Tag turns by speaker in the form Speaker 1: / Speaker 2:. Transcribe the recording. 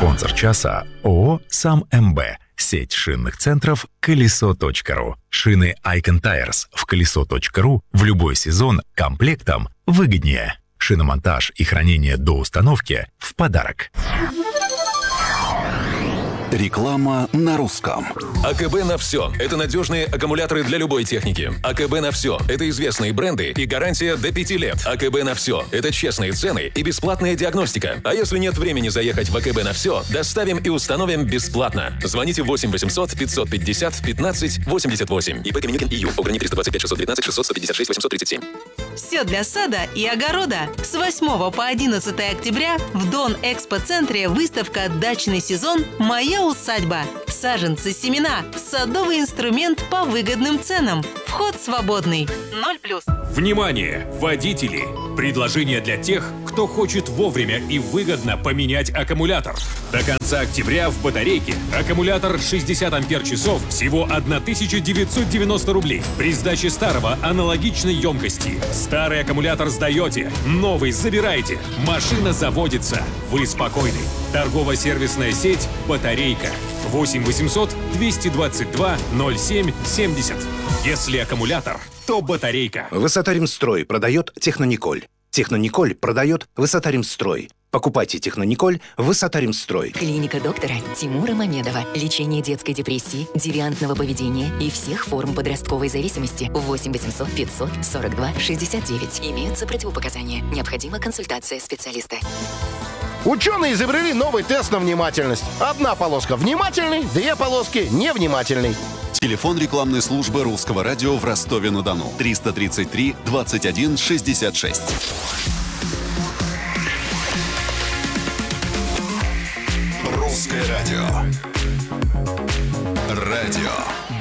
Speaker 1: Спонсор часа ООО «Сам МБ». Сеть шинных центров «Колесо.ру». Шины Icon Tires в «Колесо.ру» в любой сезон комплектом выгоднее. Шиномонтаж и хранение до установки в подарок.
Speaker 2: Реклама на русском.
Speaker 3: АКБ на все. Это надежные аккумуляторы для любой техники. АКБ на все. Это известные бренды и гарантия до 5 лет. АКБ на все. Это честные цены и бесплатная диагностика. А если нет времени заехать в АКБ на все, доставим и установим бесплатно. Звоните 8 800 550 15 88. ИП Каменюкин ИЮ. ОГРНИ 325 619 600 156 837.
Speaker 4: Все для сада и огорода. С 8 по 11 октября в Дон Экспо-центре выставка «Дачный сезон. Моя усадьба». Саженцы, семена, садовый инструмент по выгодным ценам. Вход свободный. 0+.
Speaker 5: Внимание, водители! Предложение для тех, кто хочет вовремя и выгодно поменять аккумулятор. До конца октября в батарейке аккумулятор 60 ампер-часов всего 1990 рублей. При сдаче старого аналогичной емкости. Старый аккумулятор сдаете, новый забираете. Машина заводится. Вы спокойны. Торгово-сервисная сеть «Батарейка». 8 800 222 07 70. Если аккумулятор, то батарейка.
Speaker 6: Высота-Ремстрой продает Технониколь. Технониколь продает Высота-Ремстрой. Покупайте Технониколь в Высота-Remстрой.
Speaker 7: Клиника доктора Тимура Мамедова. Лечение детской депрессии, девиантного поведения и всех форм подростковой зависимости. 8 800 542 69. Имеются противопоказания. Необходима консультация специалиста.
Speaker 8: Ученые изобрели новый тест на внимательность. Одна полоска внимательный, две полоски невнимательный.
Speaker 2: Телефон рекламной службы Русского радио в Ростове-на-Дону. 333 21 66. Русское радио. Радио